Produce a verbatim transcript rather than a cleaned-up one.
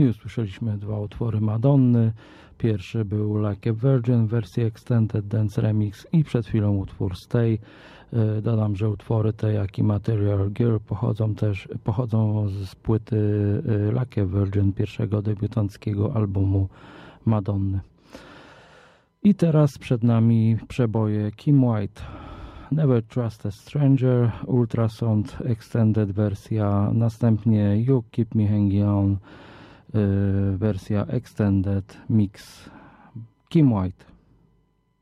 i usłyszeliśmy dwa utwory Madonny. Pierwszy był Like a Virgin w wersji Extended Dance Remix i przed chwilą utwór Stay. Dodam, że utwory te, jak i Material Girl pochodzą też pochodzą z płyty Like a Virgin, pierwszego debiutanckiego albumu Madonny. I teraz przed nami przeboje Kim White. Never Trust a Stranger, Ultrasound Extended wersja, następnie You Keep Me Hanging On, wersja Extended Mix. Kim White.